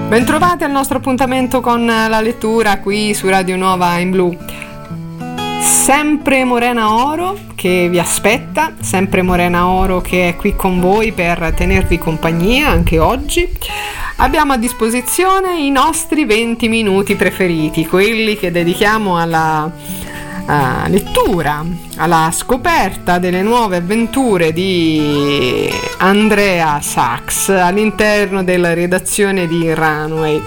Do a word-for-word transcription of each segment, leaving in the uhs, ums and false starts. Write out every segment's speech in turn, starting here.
Bentrovati al nostro appuntamento con la lettura qui su Radio Nuova in Blu. Sempre Morena Oro che vi aspetta, sempre Morena Oro che è qui con voi per tenervi compagnia anche oggi. Abbiamo a disposizione i nostri venti minuti preferiti, quelli che dedichiamo alla Uh, lettura, alla scoperta delle nuove avventure di Andrea Sachs all'interno della redazione di Runway.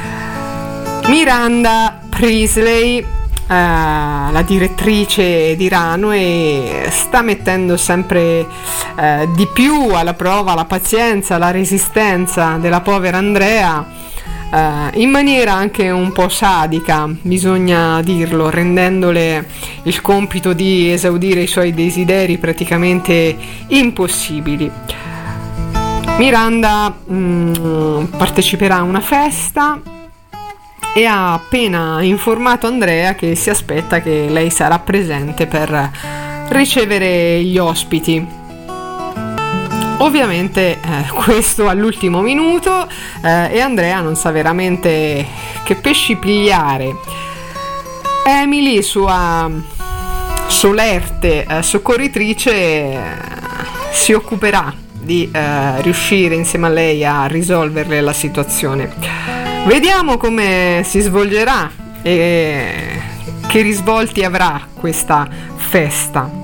Miranda Priestley, uh, la direttrice di Runway, sta mettendo sempre uh, di più alla prova la pazienza, la resistenza della povera Andrea, Uh, in maniera anche un po' sadica, bisogna dirlo, rendendole il compito di esaudire i suoi desideri praticamente impossibili. Miranda mh, parteciperà a una festa e ha appena informato Andrea che si aspetta che lei sarà presente per ricevere gli ospiti. Ovviamente eh, questo all'ultimo minuto eh, e Andrea non sa veramente che pesci pigliare. Emily, sua solerte eh, soccorritrice, eh, si occuperà di eh, riuscire insieme a lei a risolverle la situazione. Vediamo come si svolgerà e che risvolti avrà questa festa.